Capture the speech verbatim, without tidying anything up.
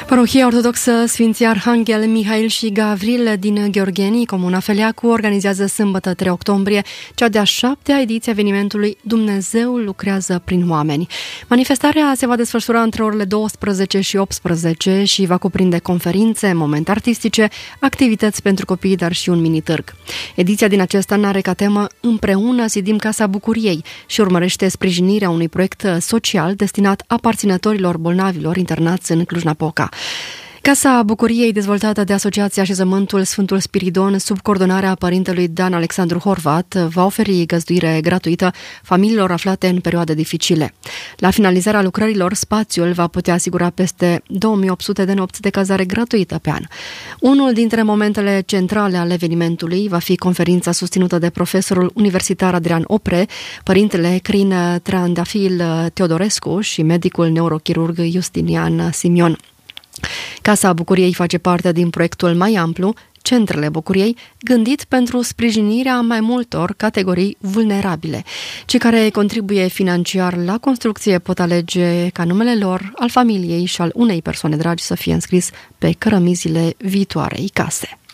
Parohia Ortodoxă Sfinții Arhanghel Mihail și Gavril din Gheorgheni, Comuna Feleacu, organizează sâmbătă trei octombrie cea de-a șaptea ediție a evenimentului Dumnezeu lucrează prin oameni. Manifestarea se va desfășura între orele douăsprezece și optsprezece și va cuprinde conferințe, momente artistice, activități pentru copii, dar și un mini-târg. Ediția din acest an are ca temă Împreună zidim Casa Bucuriei și urmărește sprijinirea unui proiect social destinat aparținătorilor bolnavilor internați în Cluj-Napoca. Casa Bucuriei, dezvoltată de Asociația Așezământul Sfântul Spiridon sub coordonarea părintelui Dan Alexandru Horvat, va oferi găzduire gratuită familiilor aflate în perioade dificile. La finalizarea lucrărilor, spațiul va putea asigura peste două mii opt sute de nopți de cazare gratuită pe an. Unul dintre momentele centrale ale evenimentului va fi conferința susținută de profesorul universitar Adrian Opre, părintele Crin Trandafil Teodorescu și medicul neurochirurg Justinian Simion. Casa Bucuriei face parte din proiectul mai amplu, Centrele Bucuriei, gândit pentru sprijinirea mai multor categorii vulnerabile. Cei care contribuie financiar la construcție pot alege ca numele lor, al familiei și al unei persoane dragi să fie înscris pe cărămizile viitoarei case.